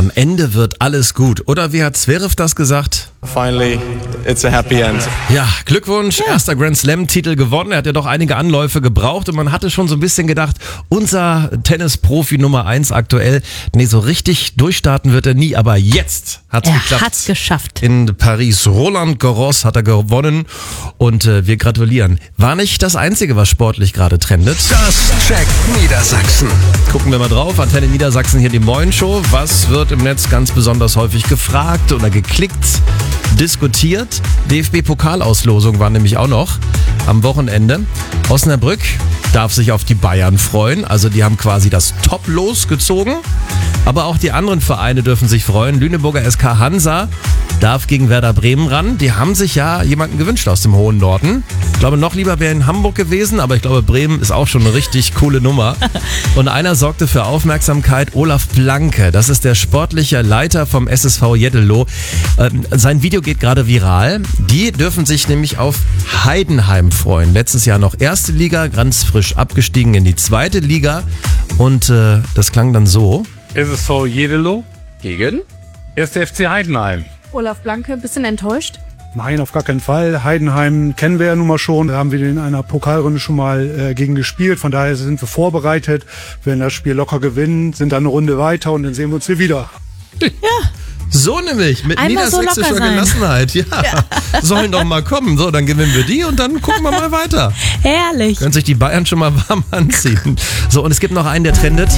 Am Ende wird alles gut. Oder wie hat Zverev das gesagt? Finally, it's a happy end. Ja, Glückwunsch, erster Grand Slam-Titel gewonnen. Er hat ja doch einige Anläufe gebraucht und man hatte schon so ein bisschen gedacht, unser Tennisprofi Nummer 1 aktuell, so richtig durchstarten wird er nie, aber jetzt hat's geklappt. Er hat's geschafft. In Paris, Roland Garros hat er gewonnen und wir gratulieren. War nicht das Einzige, was sportlich gerade trendet. Das checkt Niedersachsen. Gucken wir mal drauf, Antenne Niedersachsen hier die Moin-Show. Was wird im Netz ganz besonders häufig gefragt oder geklickt? Diskutiert. DFB-Pokalauslosung war nämlich auch noch am Wochenende. Osnabrück darf sich auf die Bayern freuen. Also die haben quasi das Top-Los gezogen. Aber auch die anderen Vereine dürfen sich freuen. Lüneburger SK Hansa darf gegen Werder Bremen ran. Die haben sich ja jemanden gewünscht aus dem hohen Norden. Ich glaube, noch lieber wäre in Hamburg gewesen, aber ich glaube, Bremen ist auch schon eine richtig coole Nummer. Und einer sorgte für Aufmerksamkeit, Olaf Blanke. Das ist der sportliche Leiter vom SSV Jetteloh. Sein Video geht gerade viral. Die dürfen sich nämlich auf Heidenheim freuen. Letztes Jahr noch erste Liga, ganz frisch abgestiegen in die zweite Liga. Und das klang dann so. SSV Jetteloh Gegen? 1. FC Heidenheim. Olaf Blanke, bisschen enttäuscht? Nein, auf gar keinen Fall. Heidenheim kennen wir ja nun mal schon. Da haben wir in einer Pokalrunde schon mal gegen gespielt. Von daher sind wir vorbereitet. Wenn das Spiel locker gewinnen, sind dann eine Runde weiter und dann sehen wir uns hier wieder. Ja. So nämlich, mit Einmal so niedersächsischer locker sein. Gelassenheit. Ja. Sollen doch mal kommen. So, dann gewinnen wir die und dann gucken wir mal weiter. Herrlich. Können sich die Bayern schon mal warm anziehen. So, und es gibt noch einen, der trendet.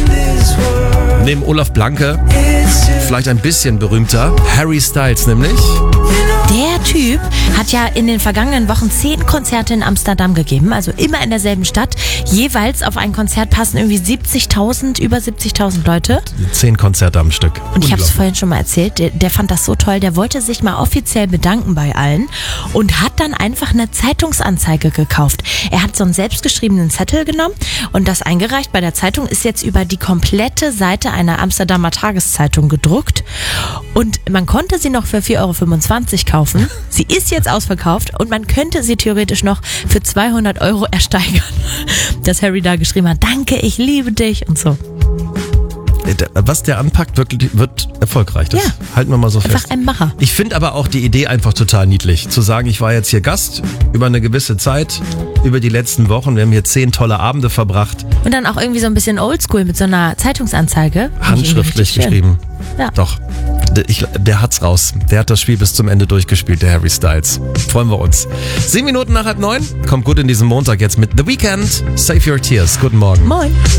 Neben Olaf Blanke, vielleicht ein bisschen berühmter, Harry Styles nämlich. Der Typ hat ja in den vergangenen Wochen 10 Konzerte in Amsterdam gegeben, also immer in derselben Stadt. Jeweils auf ein Konzert passen irgendwie über 70.000 Leute. 10 Konzerte am Stück. Und ich habe es vorhin schon mal erzählt, der fand das so toll, der wollte sich mal offiziell bedanken bei allen und hat dann einfach eine Zeitungsanzeige gekauft. Er hat so einen selbstgeschriebenen Zettel genommen und das eingereicht bei der Zeitung, ist jetzt über die komplette Seite einer Amsterdamer Tageszeitung gedruckt und man konnte sie noch für 4,25 € kaufen. Sie ist jetzt ausverkauft und man könnte sie theoretisch noch für 200 € ersteigern. Dass Harry da geschrieben hat, danke, ich liebe dich und so. Was der anpackt, wird erfolgreich. Das halten wir mal so fest. Einfach ein Macher. Ich finde aber auch die Idee einfach total niedlich. Zu sagen, ich war jetzt hier Gast über eine gewisse Zeit, über die letzten Wochen. Wir haben hier 10 tolle Abende verbracht. Und dann auch irgendwie so ein bisschen oldschool mit so einer Zeitungsanzeige. Handschriftlich geschrieben. Ja. Doch. Der hat's raus. Der hat das Spiel bis zum Ende durchgespielt, der Harry Styles. Freuen wir uns. 7 Minuten nach 8:30. Kommt gut in diesen Montag jetzt mit The Weeknd. Save Your Tears. Guten Morgen. Moin.